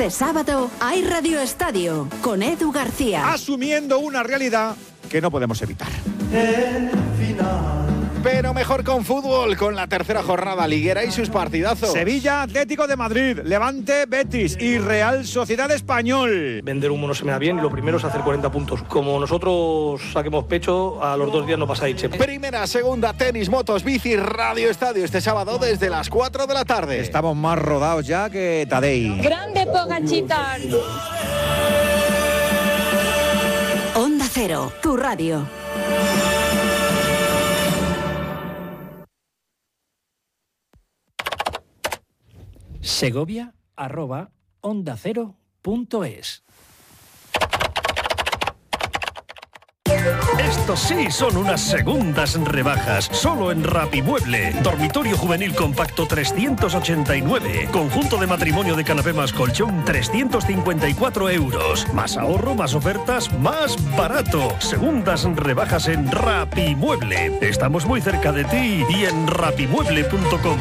Este sábado hay Radio Estadio con Edu García. Asumiendo una realidad que no podemos evitar. Pero mejor con fútbol, con la tercera jornada liguera y sus partidazos. Sevilla, Atlético de Madrid, Levante, Betis y Real Sociedad Español. Vender humo no se me da bien y lo primero es hacer 40 puntos. Como nosotros saquemos pecho, a los 2 días no pasáis, che. Primera, segunda, tenis, motos, bici, Radio Estadio este sábado desde las 4 de la tarde. Estamos más rodados ya que Tadei. Grande Pogačar. Onda Cero, tu radio. Segovia@ondacero.es. Estos sí son unas segundas rebajas, solo en Rapimueble. Dormitorio juvenil compacto 389. Conjunto de matrimonio de canapé más colchón 354 euros. Más ahorro, más ofertas, más barato. Segundas rebajas en Rapimueble. Estamos muy cerca de ti y en rapimueble.com.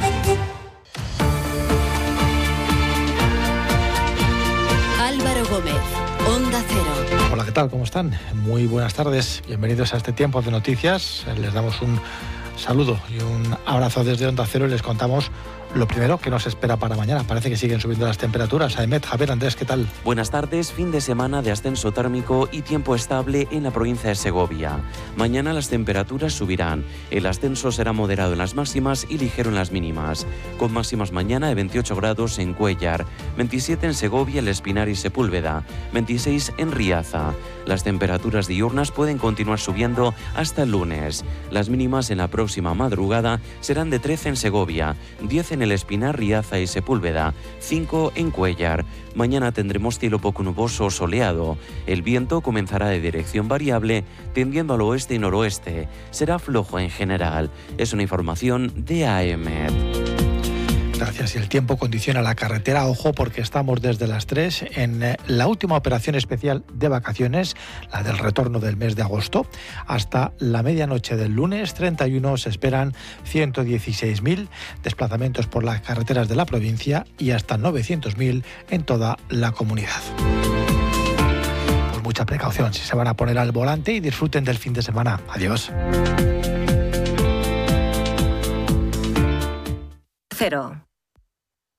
Álvaro Gómez, Onda Cero. Hola, ¿qué tal? ¿Cómo están? Muy buenas tardes. Bienvenidos a este tiempo de noticias. Les damos un saludo y un abrazo desde Onda Cero y les contamos lo primero que nos espera para mañana. Parece que siguen subiendo las temperaturas. Ahmed, Javier, Andrés, ¿qué tal? Buenas tardes. Fin de semana de ascenso térmico y tiempo estable en la provincia de Segovia. Mañana las temperaturas subirán. El ascenso será moderado en las máximas y ligero en las mínimas. Con máximas mañana de 28 grados en Cuéllar, 27 en Segovia, El Espinar y Sepúlveda, 26 en Riaza. Las temperaturas diurnas pueden continuar subiendo hasta el lunes. Las mínimas en la próxima madrugada serán de 13 en Segovia, 10 en El Espinar, Riaza y Sepúlveda, 5 en Cuéllar. Mañana tendremos cielo poco nuboso o soleado. El viento comenzará de dirección variable, tendiendo al oeste y noroeste. Será flojo en general. Es una información de AEMET. Gracias. Y el tiempo condiciona la carretera. Ojo, porque estamos desde las 3 en la última operación especial de vacaciones, la del retorno del mes de agosto. Hasta la medianoche del lunes 31 se esperan 116.000 desplazamientos por las carreteras de la provincia y hasta 900.000 en toda la comunidad. Pues mucha precaución si se van a poner al volante y disfruten del fin de semana. Adiós. Cero.